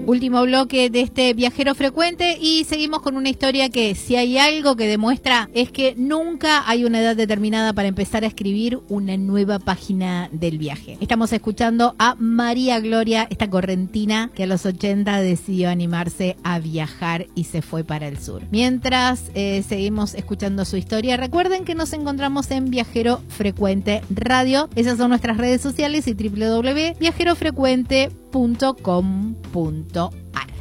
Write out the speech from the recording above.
Último bloque de este Viajero Frecuente y seguimos con una historia que si hay algo que demuestra es que nunca hay una edad determinada para empezar a escribir una nueva página del viaje. Estamos escuchando a María Gloria, esta correntina que a los 80 decidió animarse a viajar y se fue para el sur. Mientras seguimos escuchando su historia, recuerden que nos encontramos en Viajero Frecuente Radio. Esas son nuestras redes sociales y www.viajerofrecuente.com.ar.